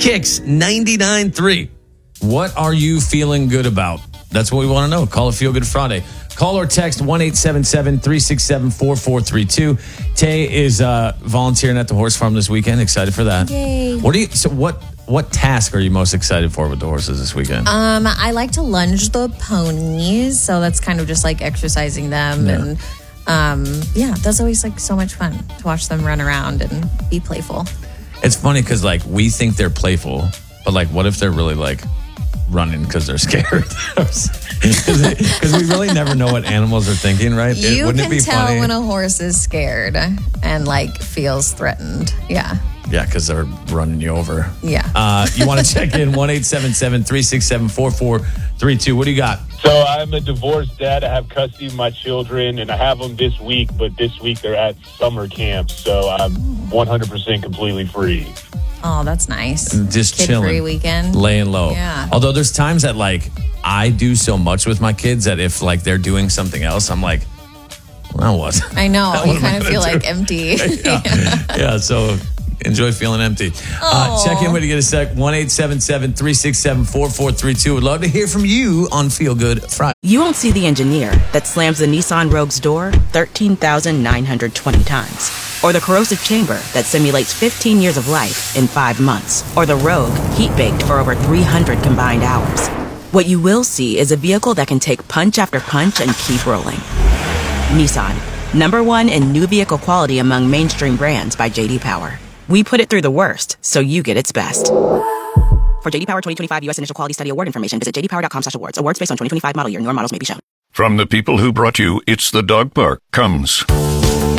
Kicks 99.3. What are you feeling good about? That's what we want to know. Call it Feel Good Friday. Call or text 1-877-367-4432. Tay is volunteering at the horse farm this weekend. Excited for that. Yay. What task are you most excited for with the horses this weekend? I like to lunge the ponies, so that's kind of just like exercising them. Yeah. And that's always like so much fun to watch them run around and be playful. It's funny because like we think they're playful, but like what if they're really like running because they're scared? Because we really never know what animals are thinking, right? You can tell when a horse is scared and like feels threatened. Yeah. Yeah, because they're running you over. Yeah. You want to check in 1-877-367-4432. What do you got? So I'm a divorced dad. I have custody of my children, and I have them this week, but this week they're at summer camp, so I'm 100% completely free. Oh, that's nice. Just Kid-free chilling. weekend. Laying low. Yeah. Although there's times that like I do so much with my kids that if like they're doing something else, I'm like, well, what? I know. What You am I kind of gonna feel do? like empty. Yeah, so enjoy feeling empty. Check in when you get a sec. 1-877-367-4432. Would love to hear from you on Feel Good Friday. You won't see the engineer that slams the Nissan Rogue's door 13,920 times. Or the corrosive chamber that simulates 15 years of life in 5 months. Or the Rogue heat-baked for over 300 combined hours. What you will see is a vehicle that can take punch after punch and keep rolling. Nissan, #1 in new vehicle quality among mainstream brands by J.D. Power. We put it through the worst, so you get its best. For J.D. Power 2025 U.S. Initial Quality Study Award information, visit jdpower.com/awards. Awards based on 2025 model year. Newer models may be shown. From the people who brought you It's the Dog Park comes